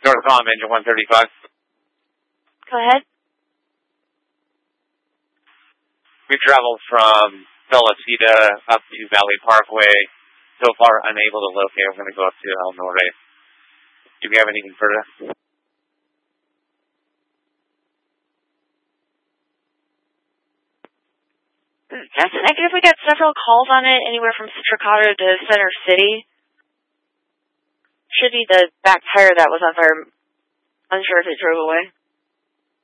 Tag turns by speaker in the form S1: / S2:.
S1: Northcom, engine 135.
S2: Go ahead.
S1: We traveled from Felicita up to Valley Parkway. So far, unable to locate. We're going to go up to El Norte. Do we have anything further?
S2: That's negative. We got several calls on it, anywhere from Citricado to Center City. Should be the back tire that was on fire. Unsure if it drove away.